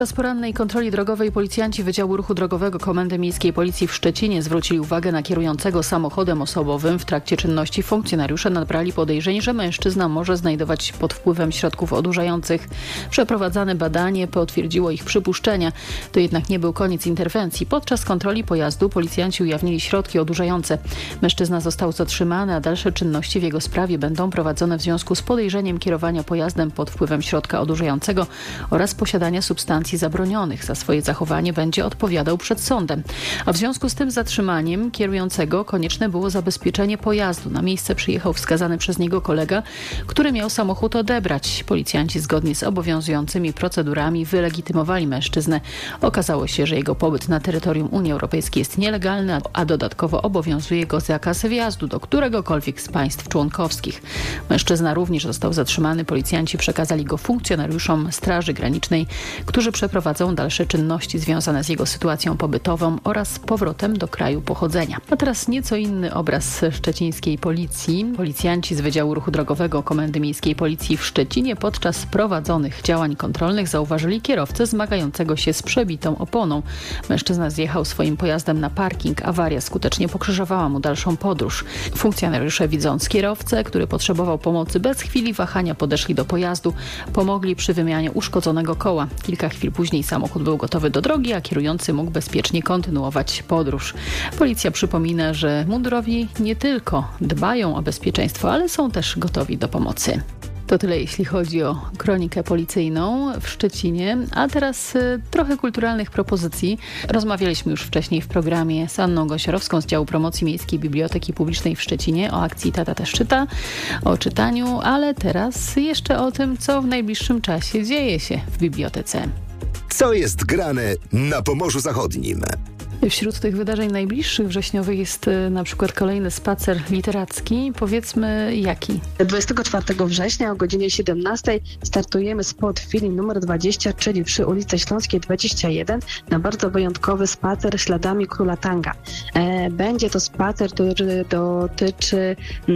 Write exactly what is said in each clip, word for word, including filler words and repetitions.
Podczas porannej kontroli drogowej policjanci Wydziału Ruchu Drogowego Komendy Miejskiej Policji w Szczecinie zwrócili uwagę na kierującego samochodem osobowym. W trakcie czynności funkcjonariusze nabrali podejrzeń, że mężczyzna może znajdować się pod wpływem środków odurzających. Przeprowadzane badanie potwierdziło ich przypuszczenia. To jednak nie był koniec interwencji. Podczas kontroli pojazdu policjanci ujawnili środki odurzające. Mężczyzna został zatrzymany, a dalsze czynności w jego sprawie będą prowadzone w związku z podejrzeniem kierowania pojazdem pod wpływem środka odurzającego oraz posiadania substancji zabronionych. Za swoje zachowanie będzie odpowiadał przed sądem. A w związku z tym zatrzymaniem kierującego konieczne było zabezpieczenie pojazdu. Na miejsce przyjechał wskazany przez niego kolega, który miał samochód odebrać. Policjanci zgodnie z obowiązującymi procedurami wylegitymowali mężczyznę. Okazało się, że jego pobyt na terytorium Unii Europejskiej jest nielegalny, a dodatkowo obowiązuje go zakaz wjazdu do któregokolwiek z państw członkowskich. Mężczyzna również został zatrzymany. Policjanci przekazali go funkcjonariuszom Straży Granicznej, którzy przeprowadzą dalsze czynności związane z jego sytuacją pobytową oraz powrotem do kraju pochodzenia. A teraz nieco inny obraz szczecińskiej policji. Policjanci z Wydziału Ruchu Drogowego Komendy Miejskiej Policji w Szczecinie podczas prowadzonych działań kontrolnych zauważyli kierowcę zmagającego się z przebitą oponą. Mężczyzna zjechał swoim pojazdem na parking. Awaria skutecznie pokrzyżowała mu dalszą podróż. Funkcjonariusze, widząc kierowcę, który potrzebował pomocy, bez chwili wahania podeszli do pojazdu. Pomogli przy wymianie uszkodzonego koła. Kilka chwil później samochód był gotowy do drogi, a kierujący mógł bezpiecznie kontynuować podróż. Policja przypomina, że mundurowi nie tylko dbają o bezpieczeństwo, ale są też gotowi do pomocy. To tyle, jeśli chodzi o kronikę policyjną w Szczecinie. A teraz y, trochę kulturalnych propozycji. Rozmawialiśmy już wcześniej w programie z Anną Gąsiorowską z działu promocji Miejskiej Biblioteki Publicznej w Szczecinie o akcji Tata też czyta, o czytaniu, ale teraz jeszcze o tym, co w najbliższym czasie dzieje się w bibliotece. Co jest grane na Pomorzu Zachodnim? Wśród tych wydarzeń najbliższych wrześniowych jest na przykład kolejny spacer literacki. Powiedzmy jaki? dwudziestego czwartego września o godzinie siedemnastej startujemy spot w chwili numer dwadzieścia, czyli przy ulicy Śląskiej dwadzieścia jeden, na bardzo wyjątkowy spacer śladami Króla Tanga. Będzie to spacer, który dotyczy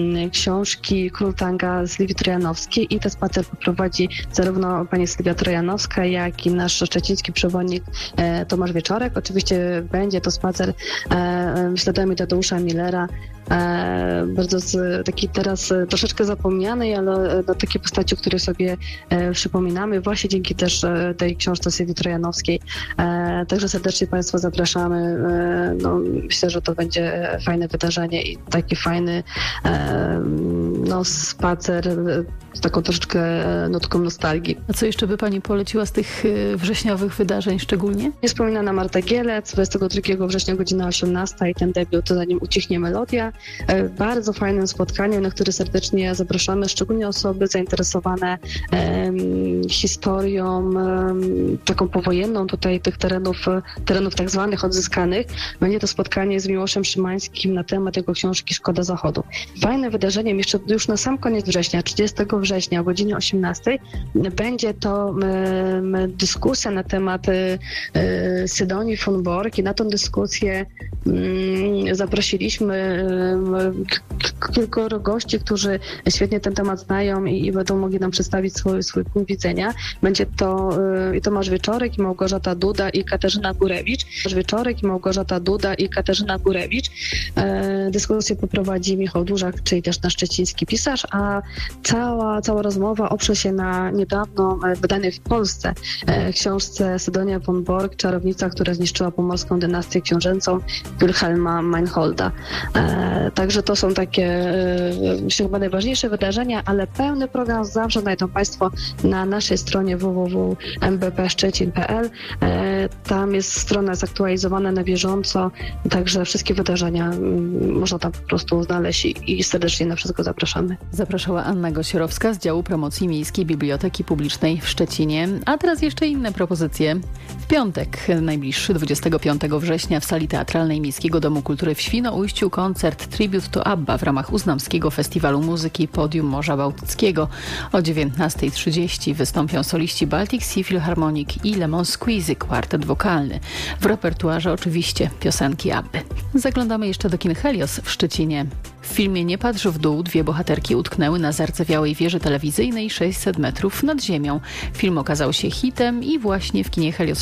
książki Król Tanga z Liwii Trojanowskiej i ten spacer poprowadzi zarówno pani Sylwia Trojanowska, jak i nasz szczeciński przewodnik Tomasz Wieczorek. Oczywiście będzie to spacer e, śladami Tadeusza Millera, e, bardzo z, taki teraz troszeczkę zapomnianej, ale do takiej postaci, o której sobie e, przypominamy, właśnie dzięki też e, tej książce Sylwii Trojanowskiej. E, także serdecznie Państwa zapraszamy. E, no, myślę, że to będzie fajne wydarzenie i taki fajny e, no, spacer z taką troszeczkę nutką nostalgii. A co jeszcze by Pani poleciła z tych wrześniowych wydarzeń szczególnie? Niespomniana Marta Gielec, dwudziestego drugiego września godzina osiemnasta i ten debiut Zanim ucichnie melodia. Bardzo fajnym spotkaniem, na które serdecznie zapraszamy, szczególnie osoby zainteresowane em, historią em, taką powojenną tutaj tych terenów, terenów tak zwanych odzyskanych. Będzie to spotkanie z Miłoszem Szymańskim na temat jego książki Szkoda Zachodu. Fajne wydarzeniem jeszcze już na sam koniec września, trzydziestego września o godzinie osiemnastej będzie to em, dyskusja na temat e, Sydonii von Bork i na tą dyskusję um, zaprosiliśmy um, kilkoro gości, którzy świetnie ten temat znają i, i będą mogli nam przedstawić swój, swój punkt widzenia. Będzie to um, i Tomasz Wieczorek, i Małgorzata Duda, i Katarzyna Górewicz. Tomasz Wieczorek, i Małgorzata Duda, i Katarzyna Górewicz. E, dyskusję poprowadzi Michał Dużak, czyli też nasz szczeciński pisarz, a cała, cała rozmowa oprze się na niedawno wydanej w Polsce e, książce Sydonia von Bork, czarownica, która zniszczyła pomorską dynastię książęcą Wilhelma Meinholda. E, także to są takie e, myślę, chyba najważniejsze wydarzenia, ale pełny program zawsze znajdą Państwo na naszej stronie w w w kropka m b p szczecin kropka p l. E, tam jest strona zaktualizowana na bieżąco, także wszystkie wydarzenia m, można tam po prostu znaleźć i, i serdecznie na wszystko zapraszamy. Zapraszała Anna Gąsiorowska z działu promocji Miejskiej Biblioteki Publicznej w Szczecinie. A teraz jeszcze inne propozycje. W piątek najbliższy, dwudziestego piątego września w sali teatralnej Miejskiego Domu Kultury w Świnoujściu koncert Tribute to ABBA w ramach Uznamskiego Festiwalu Muzyki Podium Morza Bałtyckiego. O dziewiętnastej trzydzieści wystąpią soliści Baltic Sea Philharmonic i Lemon Squeezy, kwartet wokalny. W repertuarze oczywiście piosenki ABBY. Zaglądamy jeszcze do kin Helios w Szczecinie. W filmie Nie patrz w dół dwie bohaterki utknęły na zardzewiałej wieży telewizyjnej sześćset metrów nad ziemią. Film okazał się hitem i właśnie w kinie Helios